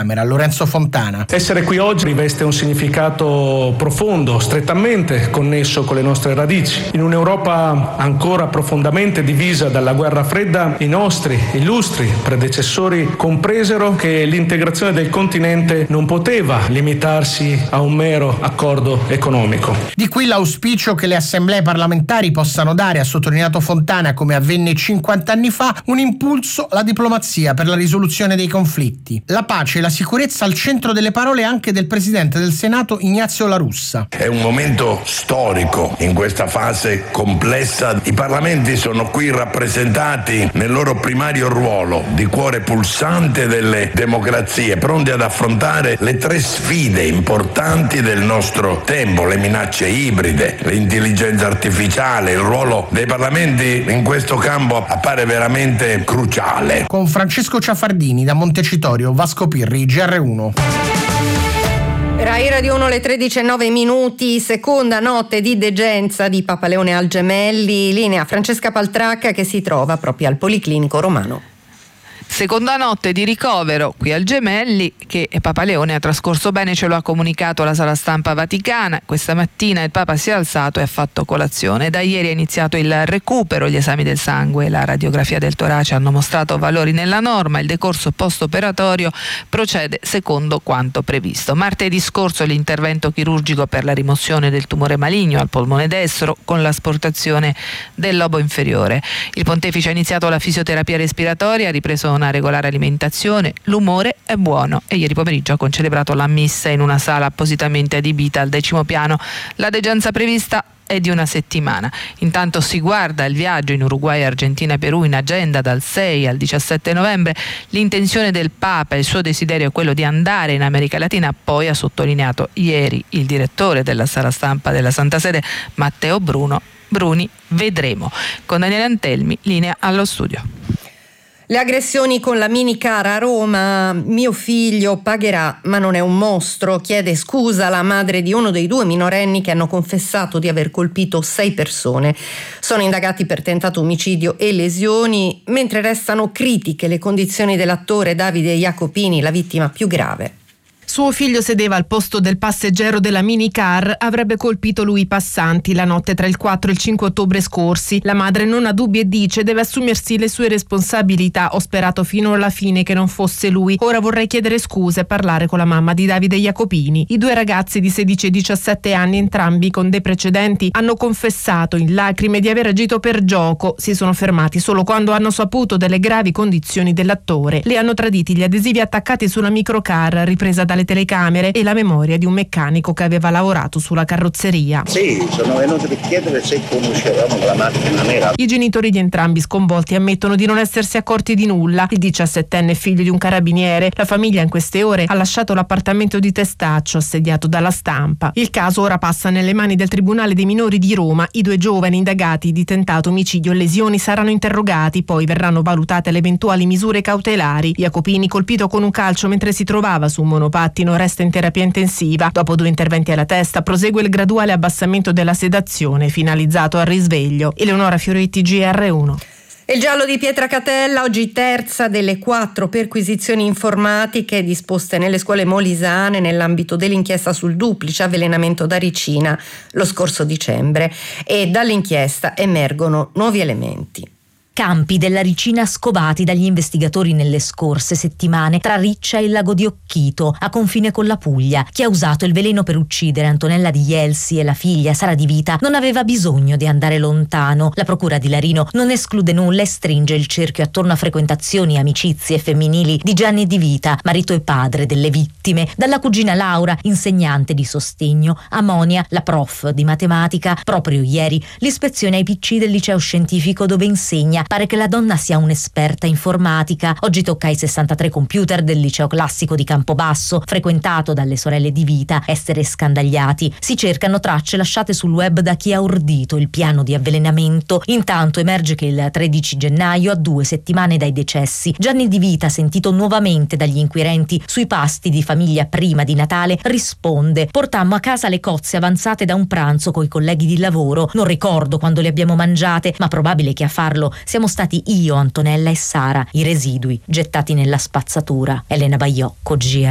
Camera, Lorenzo Fontana. Essere qui oggi riveste un significato profondo, strettamente connesso con le nostre radici. In un'Europa ancora profondamente divisa dalla guerra fredda, i nostri illustri predecessori compresero che l'integrazione del continente non poteva limitarsi a un mero accordo economico. Di qui l'auspicio che le assemblee parlamentari possano dare, ha sottolineato Fontana, come avvenne 50 anni fa, un impulso alla diplomazia per la risoluzione dei conflitti. La pace e la sicurezza al centro delle parole anche del Presidente del Senato Ignazio La Russa. È un momento storico in questa fase complessa. I parlamenti sono qui rappresentati nel loro primario ruolo di cuore pulsante delle democrazie, pronti ad affrontare le 3 sfide importanti del nostro tempo: le minacce ibride, l'intelligenza artificiale. Il ruolo dei parlamenti in questo campo appare veramente cruciale. Con Francesco Ciafardini da Montecitorio, Vasco Pirri, GR1. Rai Radio 1, le 13:09, seconda notte di degenza di Papa Leone al Gemelli. Linea Francesca Paltracca, che si trova proprio al Policlinico Romano. Seconda notte di ricovero qui al Gemelli, che Papa Leone ha trascorso bene, ce lo ha comunicato la sala stampa vaticana. Questa mattina il Papa si è alzato e ha fatto colazione. Da ieri è iniziato il recupero, gli esami del sangue e la radiografia del torace hanno mostrato valori nella norma. Il decorso post-operatorio procede secondo quanto previsto. Martedì scorso l'intervento chirurgico per la rimozione del tumore maligno al polmone destro con l'asportazione del lobo inferiore. Il pontefice ha iniziato la fisioterapia respiratoria, ha ripreso una regolare alimentazione, l'umore è buono e ieri pomeriggio ha concelebrato la messa in una sala appositamente adibita al 10° piano. La degenza prevista è di una settimana. Intanto si guarda il viaggio in Uruguay, Argentina e Perù in agenda dal 6 al 17 novembre. L'intenzione del Papa e il suo desiderio è quello di andare in America Latina, poi ha sottolineato ieri il direttore della sala stampa della Santa Sede, Matteo Bruni. Vedremo. Con Daniele Antelmi, linea allo studio. Le aggressioni con la minicar a Roma. Mio figlio pagherà, ma non è un mostro. Chiede scusa la madre di uno dei 2 minorenni che hanno confessato di aver colpito 6 persone. Sono indagati per tentato omicidio e lesioni, mentre restano critiche le condizioni dell'attore Davide Jacopini, la vittima più grave. Suo figlio sedeva al posto del passeggero della minicar, avrebbe colpito lui i passanti la notte tra il 4 e il 5 ottobre scorsi. La madre non ha dubbi e dice deve assumersi le sue responsabilità. Ho sperato fino alla fine che non fosse lui. Ora vorrei chiedere scuse e parlare con la mamma di Davide Jacopini. I 2 ragazzi di 16 e 17 anni, entrambi con dei precedenti, hanno confessato in lacrime di aver agito per gioco. Si sono fermati solo quando hanno saputo delle gravi condizioni dell'attore. Le hanno traditi gli adesivi attaccati sulla microcar ripresa dalle telecamere e la memoria di un meccanico che aveva lavorato sulla carrozzeria. Sì, sono venuti per chiedere se conoscevamo la macchina nera. I genitori di entrambi sconvolti ammettono di non essersi accorti di nulla. Il 17enne figlio di un carabiniere. La famiglia in queste ore ha lasciato l'appartamento di Testaccio assediato dalla Stampa. Il caso ora passa nelle mani del Tribunale dei Minori di Roma. I 2 giovani indagati di tentato omicidio e lesioni saranno interrogati, poi verranno valutate le eventuali misure cautelari. Jacopini, colpito con un calcio mentre si trovava su un monopattino, resta in terapia intensiva. Dopo 2 interventi alla testa prosegue il graduale abbassamento della sedazione finalizzato al risveglio. Eleonora Fioretti, GR1. Il giallo di Pietracatella, oggi terza delle 4 perquisizioni informatiche disposte nelle scuole molisane nell'ambito dell'inchiesta sul duplice avvelenamento da ricina lo scorso dicembre, e dall'inchiesta emergono nuovi elementi. Campi della Ricina scovati dagli investigatori nelle scorse settimane tra Riccia e il lago di Occhito, a confine con la Puglia. Chi ha usato il veleno per uccidere Antonella di Jelsi e la figlia Sara Di Vita non aveva bisogno di andare lontano. La procura di Larino non esclude nulla e stringe il cerchio attorno a frequentazioni e amicizie femminili di Gianni Di Vita, marito e padre delle vittime, dalla cugina Laura, insegnante di sostegno, a Monia, la prof di matematica. Proprio ieri l'ispezione ai PC del liceo scientifico dove insegna. Pare che la donna sia un'esperta informatica. Oggi tocca ai 63 computer del liceo classico di Campobasso, frequentato dalle sorelle Di Vita, essere scandagliati. Si cercano tracce lasciate sul web da chi ha ordito il piano di avvelenamento. Intanto emerge che il 13 gennaio, a 2 settimane dai decessi, Gianni Di Vita, sentito nuovamente dagli inquirenti sui pasti di famiglia prima di Natale, risponde: portammo a casa le cozze avanzate da un pranzo coi colleghi di lavoro. Non ricordo quando le abbiamo mangiate, ma probabile che a farlo siamo stati io, Antonella e Sara. I residui gettati nella spazzatura. Elena Baiocco, GR.